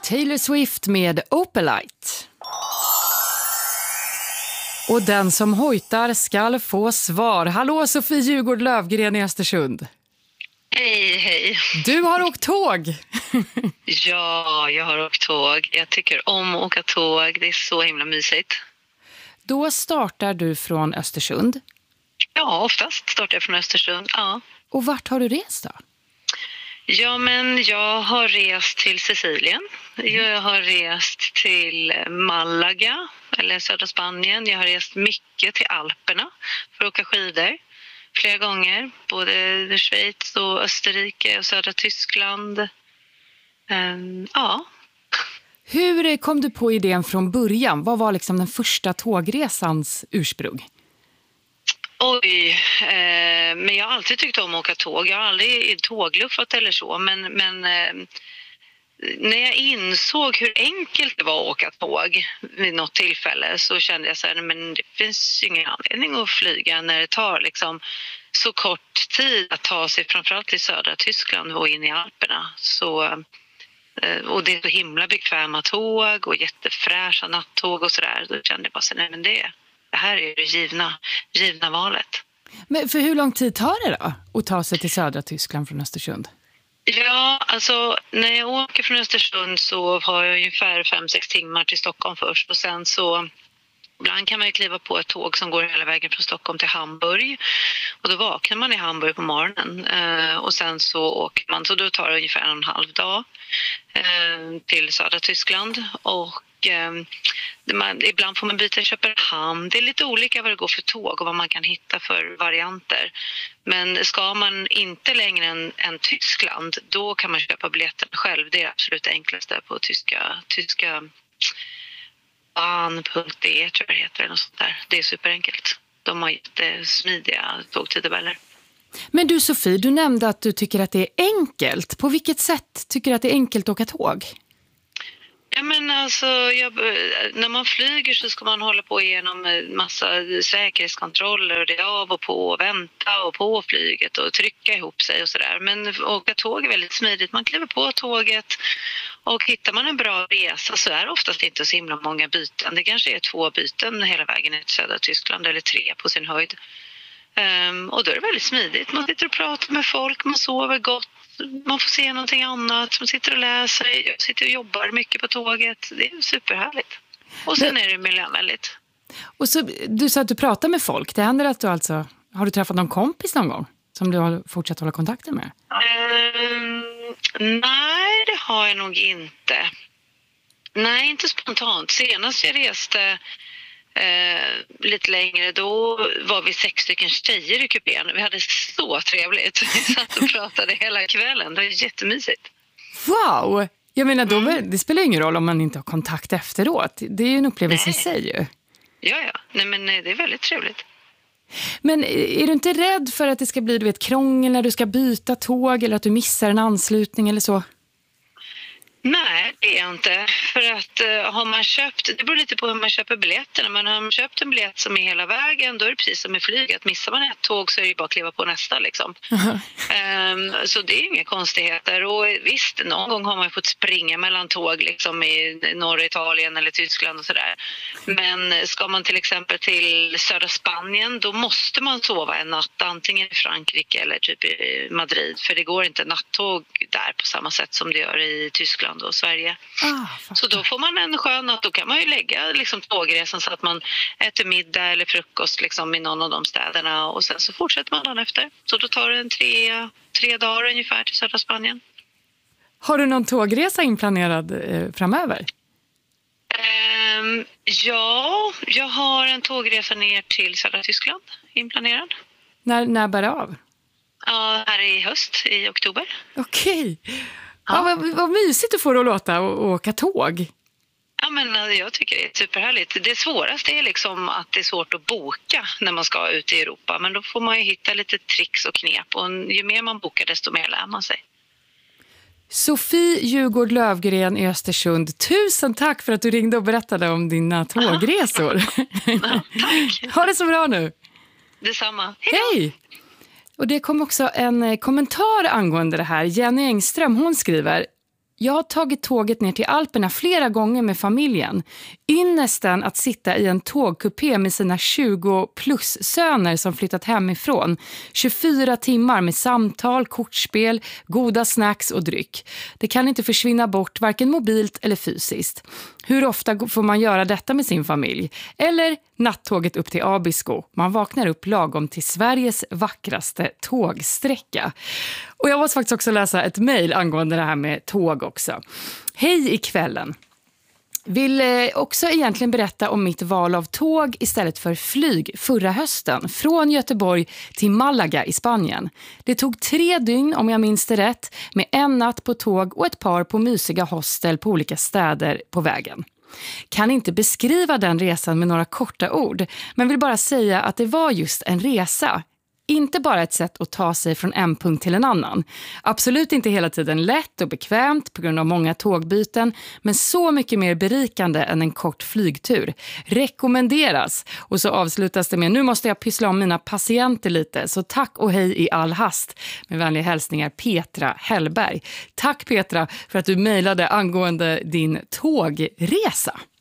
Taylor Swift med Opalite. Och den som hojtar ska få svar. Hallå Sofie Djurgård Lövgren i Östersund. Hej, hej. Du har åkt tåg. Ja, jag har åkt tåg. Jag tycker om att åka tåg. Det är så himla mysigt. Då startar du från Östersund. Ja, oftast startar jag från Östersund, ja. Och vart har du rest då? Ja, men jag har rest till Sicilien. Jag har rest till Malaga, eller södra Spanien. Jag har rest mycket till Alperna för att åka skidor. Flera gånger, både Schweiz och Österrike och södra Tyskland. Ja. Hur kom du på idén från början? Vad var liksom den första tågresans ursprung? Oj, men jag har alltid tyckt om att åka tåg. Jag har aldrig tågluffat eller så, men när jag insåg hur enkelt det var att åka tåg vid något tillfälle så kände jag så här, men det finns ingen anledning att flyga när det tar liksom så kort tid att ta sig framförallt till södra Tyskland och in i Alperna. Så, och det är så himla bekväma tåg och jättefräscha nattåg och sådär. Då kände jag bara så, nej men det här är det givna valet. Men för hur lång tid tar det då att ta sig till södra Tyskland från Östersund? Ja, alltså när jag åker från Östersund så har jag ungefär 5-6 timmar till Stockholm först. Och sen så, ibland kan man ju kliva på ett tåg som går hela vägen från Stockholm till Hamburg. Och då vaknar man i Hamburg på morgonen. Och sen så åker man, så då tar det ungefär 1,5 dag till södra Tyskland. Och ibland får man byta i Köpenhamn. Det är lite olika vad det går för tåg och vad man kan hitta för varianter. Men ska man inte längre än Tyskland, då kan man köpa biljetten själv. Det är absolut enklaste på tyska bahn.de tror jag det heter. Eller något sånt där. Det är superenkelt. De har jättesmidiga tågtidtabeller. Men du Sofie, du nämnde att du tycker att det är enkelt. På vilket sätt tycker du att det är enkelt att åka tåg? Ja, men alltså, när man flyger så ska man hålla på igenom massa säkerhetskontroller och det är av och på och vänta och på flyget och trycka ihop sig och sådär. Men åka tåg är väldigt smidigt. Man kliver på tåget och hittar man en bra resa så är det oftast inte så himla många byten. Det kanske är 2 byten hela vägen till södra Tyskland eller 3 på sin höjd. Och då är det väldigt smidigt. Man sitter och pratar med folk, man sover gott. Man får se någonting annat, man sitter och läser, jag sitter och jobbar mycket på tåget. Det är superhärligt. Och sen är det miljövänligt. Och så, du sa att du pratar med folk. Det händer att du alltså, har du träffat någon kompis någon gång som du har fortsatt hålla kontakten med? Nej, det har jag nog inte. Nej, inte spontant. Senast jag reste lite längre, då var vi 6 stycken tjejer i kupén. Vi hade så trevligt. Vi satt och pratade hela kvällen. Det var jättemysigt. Wow! Jag menar, det spelar ingen roll om man inte har kontakt efteråt. Det är ju en upplevelse i sig ju. Ja. Nej, men det är väldigt trevligt. Men är du inte rädd för att det ska bli krångel när du ska byta tåg eller att du missar en anslutning eller så? Nej, det är jag inte. För att har man köpt, det beror lite på hur man köper biljetterna, men har man köpt en biljett som är hela vägen, då är det precis som med flyget. Missar man ett tåg så är det bara att kliva på nästa liksom. Så det är inga konstigheter. Och visst, någon gång har man fått springa mellan tåg liksom i norra Italien eller Tyskland och sådär. Men ska man till exempel till södra Spanien, då måste man sova en natt antingen i Frankrike eller typ i Madrid. För det går inte nattåg där på samma sätt som det gör i Tyskland och Sverige. Så då får man en skön natt. Då kan man ju lägga liksom tågresan så att man äter middag eller frukost liksom i någon av de städerna och sen så fortsätter man dagen efter. Så då tar det en 3 dagar ungefär till södra Spanien. Har du någon tågresa inplanerad framöver? Ja, jag har en tågresa ner till södra Tyskland inplanerad. När bär det av? Ja, här i höst, i oktober. Okej. Ja, vad mysigt att få att låta och åka tåg. Ja, men jag tycker det är superhärligt. Det svåraste är liksom att det är svårt att boka när man ska ut i Europa. Men då får man ju hitta lite tricks och knep. Och ju mer man bokar desto mer lär man sig. Sofie Djurgård Lövgren i Östersund. Tusen tack för att du ringde och berättade om dina tågresor. Ja, tack. Ha det så bra nu. Detsamma. Hej! Och det kom också en kommentar angående det här. Jenny Engström, hon skriver: Jag har tagit tåget ner till Alperna flera gånger med familjen. Ynnesten att sitta i en tågkupé med sina 20 plus söner som flyttat hemifrån. 24 timmar med samtal, kortspel, goda snacks och dryck. Det kan inte försvinna bort, varken mobilt eller fysiskt. Hur ofta får man göra detta med sin familj? Eller nattåget upp till Abisko. Man vaknar upp lagom till Sveriges vackraste tågsträcka. Och jag måste faktiskt också läsa ett mejl angående det här med tåg också. Hej i kvällen. Vill också egentligen berätta om mitt val av tåg istället för flyg förra hösten från Göteborg till Malaga i Spanien. Det tog 3 dygn om jag minns det rätt, med en natt på tåg och ett par på mysiga hostel på olika städer på vägen. Kan inte beskriva den resan med några korta ord, men vill bara säga att det var just en resa. Inte bara ett sätt att ta sig från en punkt till en annan. Absolut inte hela tiden lätt och bekvämt på grund av många tågbyten, men så mycket mer berikande än en kort flygtur. Rekommenderas. Och så avslutas det med: nu måste jag pyssla om mina patienter lite, så tack och hej i all hast. Med vänliga hälsningar Petra Hellberg. Tack Petra för att du mejlade angående din tågresa.